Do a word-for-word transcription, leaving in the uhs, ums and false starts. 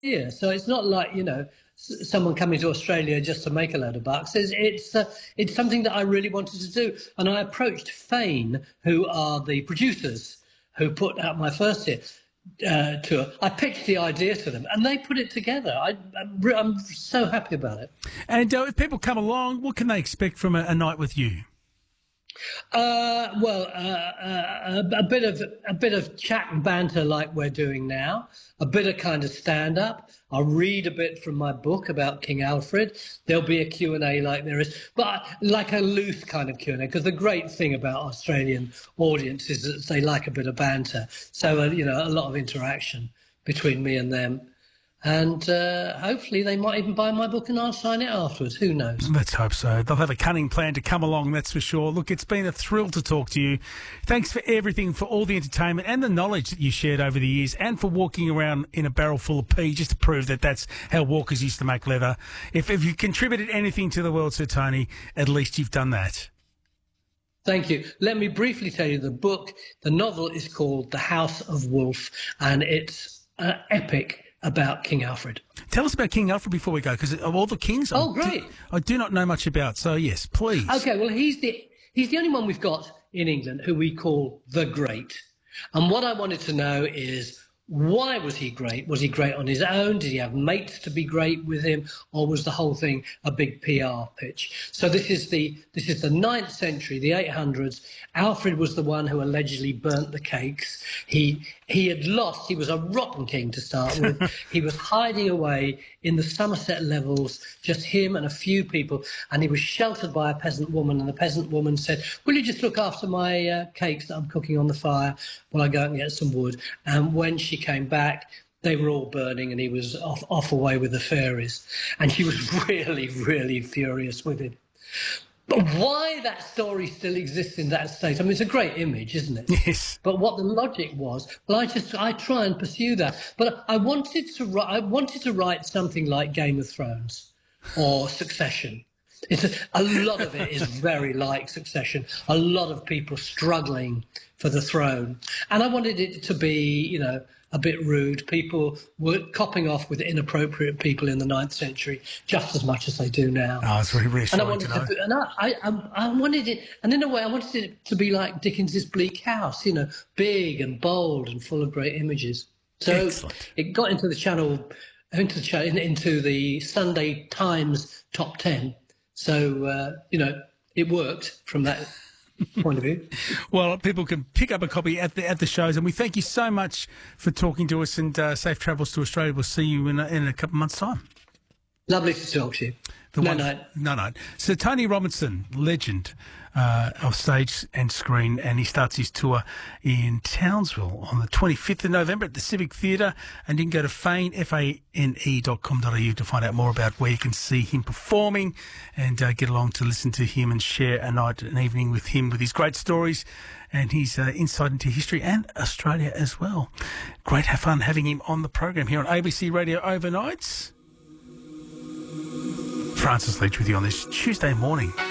here. So it's not like, you know, s- someone coming to Australia just to make a load of bucks. It's it's, uh, it's something that I really wanted to do. And I approached Fane, who are the producers who put out my first hit uh, tour. I pitched the idea to them and they put it together. I, I'm, re- I'm so happy about it. And uh, if people come along, what can they expect from a, a night with you? Uh, well, uh, uh, a, a bit of a bit of chat and banter like we're doing now. A bit of kind of stand up. I'll read a bit from my book about King Alfred. There'll be a Q and A like there is, but like a loose kind of Q and A. Because the great thing about Australian audiences is that they like a bit of banter. So uh, you know, a lot of interaction between me and them. And uh, hopefully they might even buy my book and I'll sign it afterwards. Who knows? Let's hope so. They'll have a cunning plan to come along, that's for sure. Look, it's been a thrill to talk to you. Thanks for everything, for all the entertainment and the knowledge that you shared over the years, and for walking around in a barrel full of pee just to prove that that's how walkers used to make leather. If, if you've contributed anything to the world, Sir Tony, at least you've done that. Thank you. Let me briefly tell you the book. The novel is called The House of Wolf, and it's an epic about King Alfred. Tell us about King Alfred before we go, because of all the kings, Oh, I great. Do, I do not know much about. So, yes, please. Okay, well, he's the he's the only one we've got in England who we call the Great. And what I wanted to know is, why was he great? Was he great on his own? Did he have mates to be great with him? Or was the whole thing a big P R pitch? So this is the this is the ninth century, the eight hundreds. Alfred was the one who allegedly burnt the cakes. He he had lost. He was a rotten king to start with. He was hiding away in the Somerset Levels, just him and a few people. And he was sheltered by a peasant woman. And the peasant woman said, "Will you just look after my uh, cakes that I'm cooking on the fire while I go and get some wood?" And when she came back, they were all burning and he was off, off away with the fairies. And she was really, really furious with him. But why that story still exists in that state, I mean, it's a great image, isn't it? Yes. But what the logic was, well, I just, I try and pursue that. But I wanted to write, I wanted to write something like Game of Thrones or Succession. It's a, a lot of it is very like Succession. A lot of people struggling for the throne. And I wanted it to be, you know, a bit rude. People were copping off with inappropriate people in the ninth century just as much as they do now. Oh, it's really reassuring and I wanted to know. To, and I, I, I wanted it, and in a way, I wanted it to be like Dickens's Bleak House, you know, big and bold and full of great images. So Excellent. It got into the channel, into the, cha- into the Sunday Times top ten. So, uh, you know, it worked from that point of view. Well, people can pick up a copy at the at the shows, and we thank you so much for talking to us, and uh, safe travels to Australia. We'll see you in a, in a couple of months' time. Lovely to talk to you. The no, one, no. no, no. So Tony Robinson, legend uh, of stage and screen, and he starts his tour in Townsville on the twenty-fifth of November at the Civic Theatre. And you can go to Fane, F A N E dot com dot A U to find out more about where you can see him performing and uh, get along to listen to him and share a night, an evening with him with his great stories and his uh, insight into history and Australia as well. Great have fun having him on the program here on A B C Radio Overnights. Francis Leach with you on this Tuesday morning.